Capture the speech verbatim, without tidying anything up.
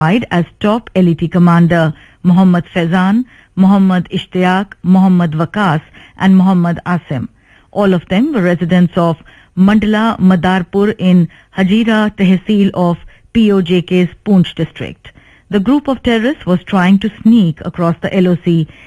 as top L E T commander Mohammad Faizan, Mohammad Ishtiyaq, Mohammad Waqas and Mohammad Asim. All of them were residents of Mandla Madarpur in Hajira Tehsil of P O J K's Poonch district. The group of terrorists was trying to sneak across the L O C